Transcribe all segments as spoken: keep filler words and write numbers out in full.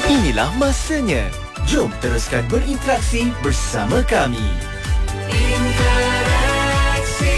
Inilah masanya. Jom teruskan berinteraksi bersama kami. Interaksi.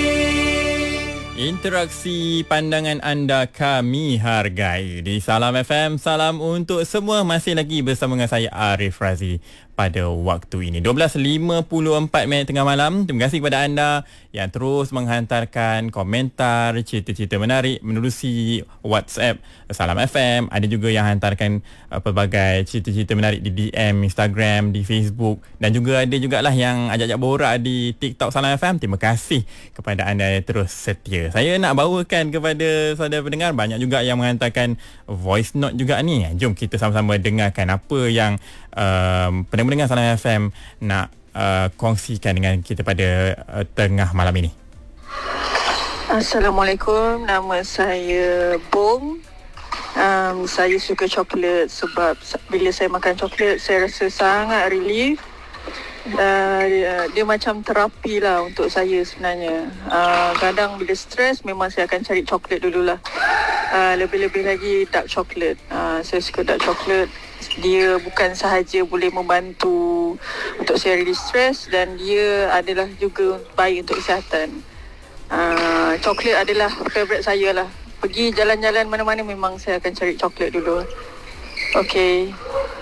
Interaksi pandangan anda kami hargai. Di Salam F M, salam untuk semua. Masih lagi bersama dengan saya Arif Razi pada waktu ini dua belas lima puluh empat minit tengah malam. Terima kasih kepada anda yang terus menghantarkan komentar, cerita-cerita menarik menerusi WhatsApp Salam F M. Ada juga yang hantarkan uh, pelbagai cerita-cerita menarik di D M Instagram, di Facebook, dan juga ada jugalah yang ajak-ajak borak di TikTok Salam F M. Terima kasih kepada anda yang terus setia. Saya nak bawakan kepada saudara pendengar, banyak juga yang menghantarkan voice note juga ni. Jom kita sama-sama dengarkan apa yang um, pendengar Salam F M nak uh, kongsikan dengan kita pada uh, tengah malam ini. Assalamualaikum, nama saya Bom. Um, saya suka coklat sebab bila saya makan coklat saya rasa sangat relief. Uh, dia, dia macam terapi lah untuk saya sebenarnya. Uh, kadang bila stres memang saya akan cari coklat dululah. Uh, lebih-lebih lagi dark chocolate. Uh, saya suka dark chocolate. Dia bukan sahaja boleh membantu untuk saya release stres, dan dia adalah juga baik untuk kesihatan. Uh, coklat adalah favourite saya lah. Pergi jalan-jalan mana-mana memang saya akan cari coklat dulu. Okay.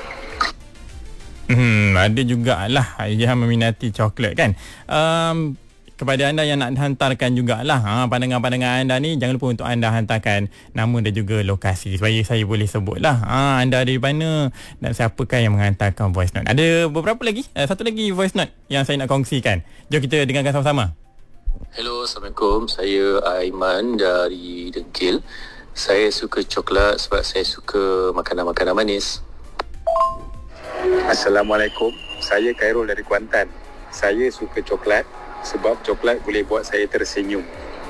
Hmm, ada jugalah yang meminati coklat kan. Um, kepada anda yang nak hantarkan jugalah ha, pandangan-pandangan anda ni, jangan lupa untuk anda hantarkan nama dan juga lokasi supaya saya boleh sebutlah ha, anda dari mana dan siapakah yang menghantarkan voice note. Ada beberapa lagi, uh, satu lagi voice note yang saya nak kongsikan. Jom kita dengarkan sama-sama. Hello, Assalamualaikum. Saya Aiman dari Dengkil. Saya suka coklat sebab saya suka makanan-makanan manis. Assalamualaikum. Saya Khairul dari Kuantan. Saya suka coklat sebab coklat boleh buat saya tersenyum.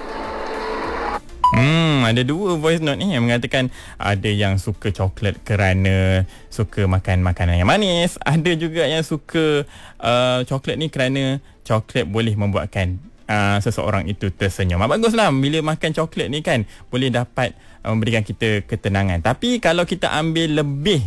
Hmm, ada dua voice note ni yang mengatakan ada yang suka coklat kerana suka makan makanan yang manis. Ada juga yang suka uh, coklat ni kerana coklat boleh membuatkan uh, seseorang itu tersenyum. Ah, baguslah bila makan coklat ni kan boleh dapat uh, memberikan kita ketenangan. Tapi kalau kita ambil lebih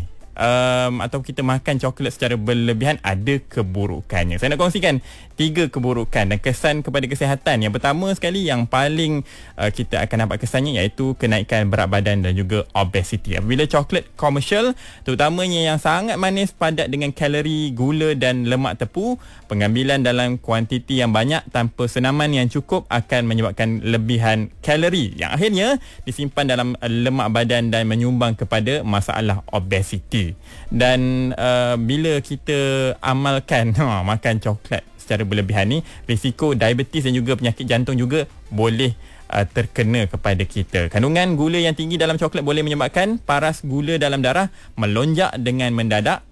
Um, atau kita makan coklat secara berlebihan, ada keburukannya. Saya nak kongsikan tiga keburukan dan kesan kepada kesihatan. Yang pertama sekali, yang paling uh, kita akan nampak kesannya, iaitu kenaikan berat badan dan juga obesiti. Apabila coklat komersial, terutamanya yang sangat manis, padat dengan kalori, gula dan lemak tepu, pengambilan dalam kuantiti yang banyak tanpa senaman yang cukup akan menyebabkan lebihan kalori yang akhirnya disimpan dalam lemak badan dan menyumbang kepada masalah obesiti. Dan uh, bila kita amalkan ha, makan coklat secara berlebihan ni, risiko diabetes dan juga penyakit jantung juga boleh uh, terkena kepada kita. Kandungan gula yang tinggi dalam coklat boleh menyebabkan paras gula dalam darah melonjak dengan mendadak.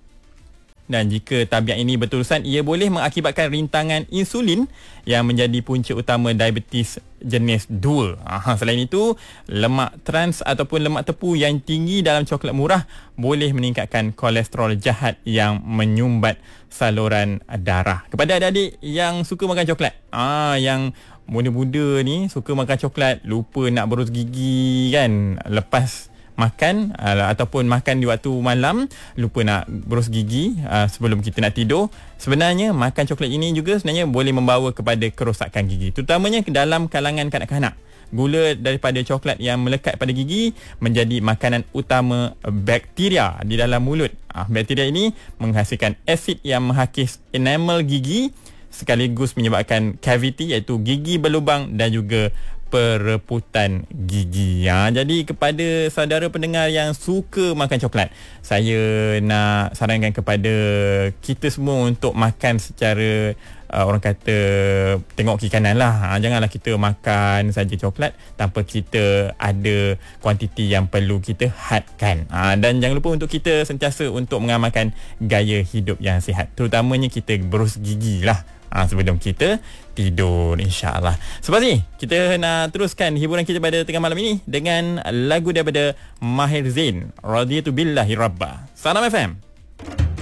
Dan jika tabiat ini berterusan, ia boleh mengakibatkan rintangan insulin yang menjadi punca utama diabetes jenis dua. Aha, selain itu, lemak trans ataupun lemak tepu yang tinggi dalam coklat murah boleh meningkatkan kolesterol jahat yang menyumbat saluran darah. Kepada adik-adik yang suka makan coklat, ah, yang muda-muda ni suka makan coklat, lupa nak berus gigi kan lepas makan uh, ataupun makan di waktu malam, lupa nak berus gigi uh, sebelum kita nak tidur. Sebenarnya makan coklat ini juga sebenarnya boleh membawa kepada kerosakan gigi, terutamanya dalam kalangan kanak-kanak. Gula daripada coklat yang melekat pada gigi menjadi makanan utama bakteria di dalam mulut. Uh, bakteria ini menghasilkan asid yang menghakis enamel gigi sekaligus menyebabkan cavity, iaitu gigi berlubang, dan juga pereputan gigi. Ha, jadi kepada saudara pendengar yang suka makan coklat, saya nak sarankan kepada kita semua untuk makan secara uh, orang kata tengok kiri kanan lah. Ha, janganlah kita makan saja coklat tanpa kita ada kuantiti yang perlu kita hadkan. Ha, dan jangan lupa untuk kita sentiasa untuk mengamalkan gaya hidup yang sihat, terutamanya kita berus gigi lah Ha, sebelum kita tidur, insyaAllah. Sebab ni kita nak teruskan hiburan kita pada tengah malam ini dengan lagu daripada Maher Zain, Radiyatu Billahi Rabba. Salam F M.